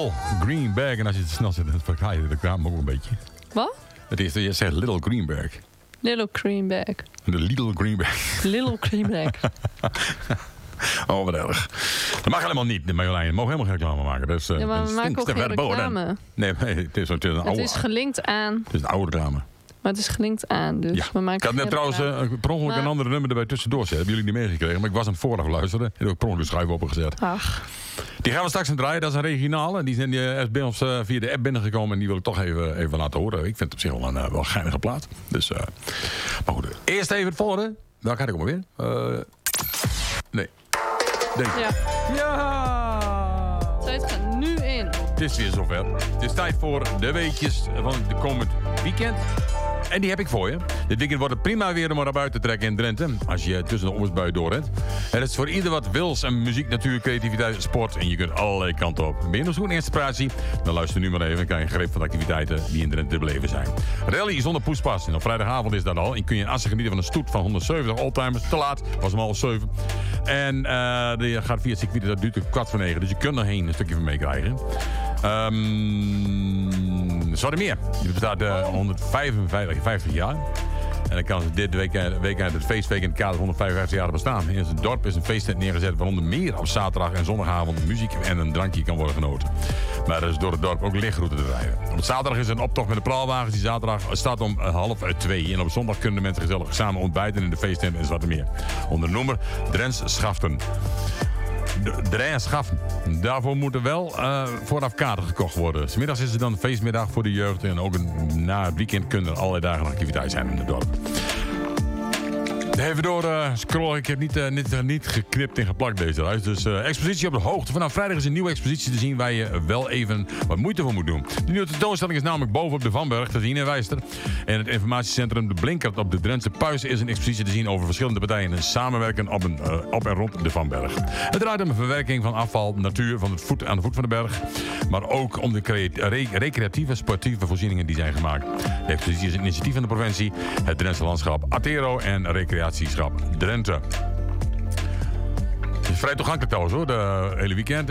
Little Greenberg. En als je te snel zit, dan verklaar je de reclame ook een beetje. Wat? Het is, je zegt Little Greenberg. Little Greenberg. De Little Greenberg. Little Greenberg. Oh, wat erg. Dat mag helemaal niet, de Marjolein. Je mag helemaal geen reclame maken. Dus, Ja, maar we maken ook geen reclame. Nee, het is een oude. Het is gelinkt aan. Het is een oude reclame. Maar het is gelinkt aan, dus Ja. we maken Ik had net trouwens per ongeluk een andere nummer erbij tussendoor zetten. Hebben jullie niet meegekregen? Maar ik was aan het vooraf luisteren. Ik heb ook per ongeluk de schuif opengezet. Ach. Die gaan we straks aan draaien. Dat is een regionale. Die is bij ons via de app binnengekomen. En die wil ik toch even laten horen. Ik vind het op zich wel een geinige plaat. Dus, maar goed. Eerst even het volgende. Welke had ik ook alweer? Nee. Denk. Ja! Tijd gaat nu in. Het is weer zover. Het is tijd voor de weetjes van de komend weekend. En die heb ik voor je. Dit weekend wordt het prima weer om naar buiten te trekken in Drenthe. Als je tussen de onweersbui door bent. Het is voor ieder wat wils en muziek, natuur, creativiteit, sport. En je kunt allerlei kanten op. Ben je nog zo'n inspiratie? Dan luister nu maar even en krijg je een greep van de activiteiten die in Drenthe te beleven zijn. Rally zonder poespas. En op vrijdagavond is dat al. En kun je in Assen genieten van een stoet van 170 oldtimers. Te laat. Was om 8:30. En die gaat via het circuit. Dat duurt 8:45. Dus je kunt er heen een stukje van meekrijgen. Zoetermeer. Die bestaat 155 jaar. En dan kan ze dit week uit het feestweek in het kader van 155 jaar bestaan. In het dorp is een feesttent neergezet waaronder meer op zaterdag en zondagavond muziek en een drankje kan worden genoten. Maar er is door het dorp ook lichtroute te rijden. Op zaterdag is er een optocht met de praalwagens. Die zaterdag start om 1:30. En op zondag kunnen de mensen gezellig samen ontbijten in de feesttent in Zoetermeer. Onder de noemer Drents Schaften. Schaften. Daarvoor moeten wel vooraf kaarten gekocht worden. 's Middags is het dan een feestmiddag voor de jeugd. En ook na het weekend kunnen er allerlei dagen activiteiten zijn in het dorp. Even door scrollen. Ik heb niet geknipt en geplakt deze reis. Dus expositie op de hoogte. Vanaf vrijdag is een nieuwe expositie te zien waar je wel even wat moeite voor moet doen. De nieuwe tentoonstelling is namelijk boven op de Vanberg te zien in Wijster. En het informatiecentrum De Blinkert op de Drentse Puis is een expositie te zien over verschillende partijen en samenwerken op en rond de Vanberg. Het draait om de verwerking van afval, natuur aan de voet van de berg. Maar ook om de recreatieve, sportieve voorzieningen die zijn gemaakt. De expositie is een initiatief van de provincie, het Drentse landschap Atero en recreatieschap Drenthe. Het is vrij toegankelijk trouwens hoor, de hele weekend.